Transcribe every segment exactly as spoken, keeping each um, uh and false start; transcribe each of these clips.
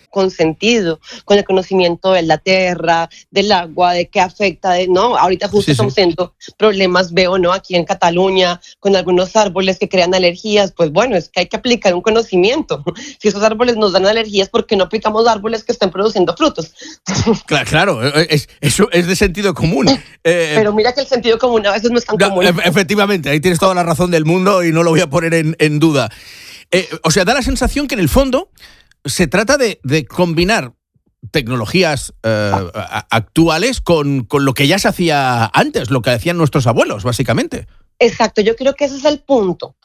con sentido, con el conocimiento de la tierra, del agua, de qué afecta, de, ¿no? Ahorita justo sí, estamos sí. teniendo problemas, veo, ¿no? Aquí en Cataluña, con algunos árboles que crean alergias, pues bueno, es que hay que aplicar un conocimiento. Si esos árboles nos dan alergias, ¿por qué no aplicamos árboles que estén produciendo frutos? Claro, claro, es, eso es de sentido común. Eh, Pero mira que el sentido común a veces no es tan no, común. Efectivamente, ahí tienes toda la razón del mundo y no lo voy a poner en, en duda. Eh, o sea, da la sensación que en el fondo se trata de, de combinar tecnologías eh, actuales con, con lo que ya se hacía antes, lo que hacían nuestros abuelos, básicamente. Exacto, yo creo que ese es el punto.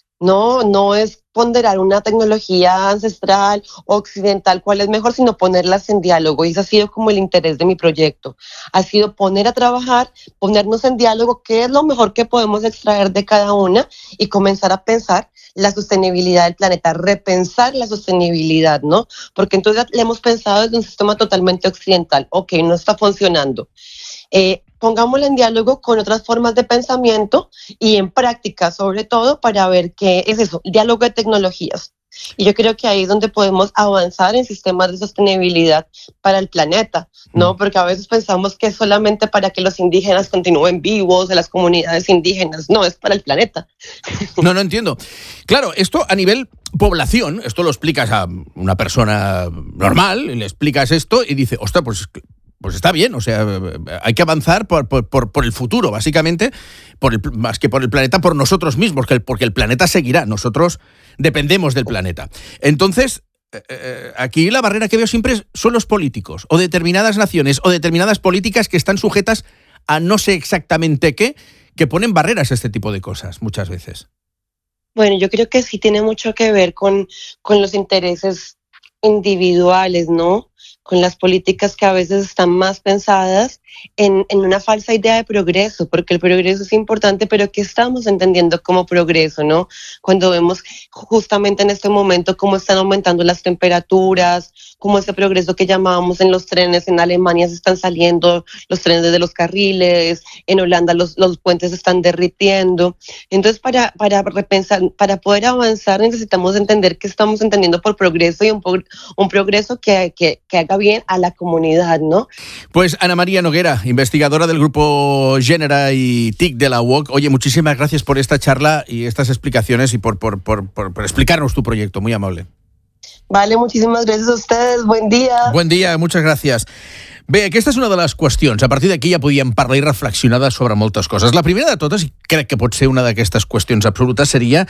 No, no es ponderar una tecnología ancestral o occidental, cuál es mejor, sino ponerlas en diálogo. Y ese ha sido como el interés de mi proyecto. Ha sido poner a trabajar, ponernos en diálogo qué es lo mejor que podemos extraer de cada una y comenzar a pensar la sostenibilidad del planeta, repensar la sostenibilidad, ¿no? Porque entonces le hemos pensado desde un sistema totalmente occidental. Ok, no está funcionando. Eh, pongámoslo en diálogo con otras formas de pensamiento y en práctica, sobre todo, para ver qué es eso, diálogo de tecnologías. Y yo creo que ahí es donde podemos avanzar en sistemas de sostenibilidad para el planeta, ¿no? Porque a veces pensamos que es solamente para que los indígenas continúen vivos, de las comunidades indígenas. No, es para el planeta. No, no entiendo. Claro, esto a nivel población, esto lo explicas a una persona normal, le explicas esto y dice, ostras, pues... Pues está bien, o sea, hay que avanzar por, por, por el futuro, básicamente, por el, más que por el planeta, por nosotros mismos, porque el planeta seguirá, nosotros dependemos del planeta. Entonces, eh, aquí la barrera que veo siempre son los políticos, o determinadas naciones, o determinadas políticas que están sujetas a no sé exactamente qué, que ponen barreras a este tipo de cosas, muchas veces. Bueno, yo creo que sí tiene mucho que ver con, con los intereses individuales, ¿no? Con las políticas que a veces están más pensadas en, en una falsa idea de progreso, porque el progreso es importante, pero ¿qué estamos entendiendo como progreso, no? Cuando vemos justamente en este momento cómo están aumentando las temperaturas, como ese progreso que llamábamos en los trenes, en Alemania se están saliendo los trenes de los carriles, en Holanda los, los puentes se están derritiendo. Entonces, para, para repensar, para poder avanzar necesitamos entender qué estamos entendiendo por progreso y un, un progreso que, que, que haga bien a la comunidad, ¿no? Pues Ana María Noguera, investigadora del grupo Gènere y T I C de la U O C. Oye, muchísimas gracias por esta charla y estas explicaciones y por, por, por, por, por explicarnos tu proyecto. Muy amable. Vale, muchísimas gracias a ustedes. Buen dia. Buen dia, muchas gràcies. Bé, aquesta és una de les qüestions. A partir d'aquí ja podíem parlar i reflexionar sobre moltes coses. La primera de totes, i crec que pot ser una d'aquestes qüestions absolutes, seria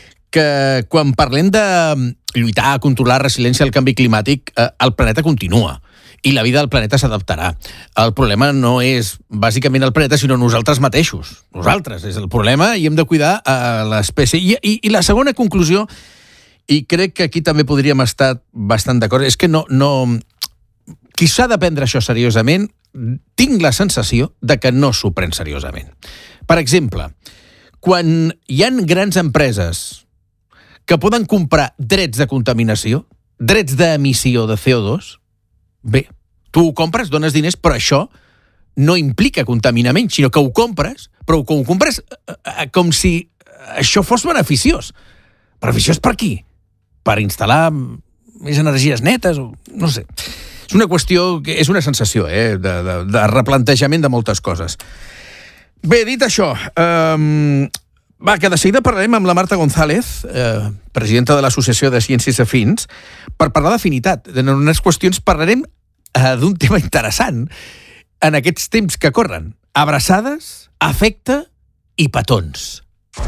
que quan parlem de lluitar, controlar, resiliència al canvi climàtic, eh, el planeta continua i la vida del planeta s'adaptarà. El problema no és bàsicament el planeta, sinó nosaltres mateixos. Nosaltres és el problema i hem de cuidar a l'espècie. I, i, i la segona conclusió, i crec que aquí també podríem estar bastant d'acord, és que no, no... qui s'ha de prendre això seriosament, tinc la sensació de que no s'ho pren seriosament. Per exemple, quan hi ha grans empreses que poden comprar drets de contaminació, drets d'emissió de C O dos, bé, tu ho compres, dones diners, però això no implica contaminar menys, sinó que ho compres, però que ho compres eh, com si això fos beneficiós. Beneficiós per qui? Per instal·lar més energies netes? O no sé. És una qüestió, que és una sensació eh, de, de, de replantejament de moltes coses. Bé, dit això, eh, va, que de seguida parlarem amb la Marta González, eh, presidenta de l'Associació de Ciències Afins, per parlar d'afinitat. En unes qüestions parlarem eh, d'un tema interessant en aquests temps que corren. Abraçades, afecte i petons.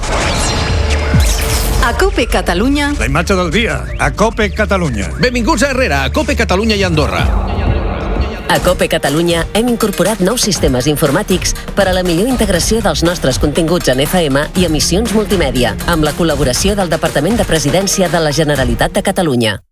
A COPE Catalunya... La imatge del dia, a COPE Catalunya. Benvinguts a Herrera, a COPE Catalunya i Andorra. A COPE Catalunya hem incorporat nous sistemes informàtics per a la millor integració dels nostres continguts en F M i emissions multimèdia, amb la col·laboració del Departament de Presidència de la Generalitat de Catalunya.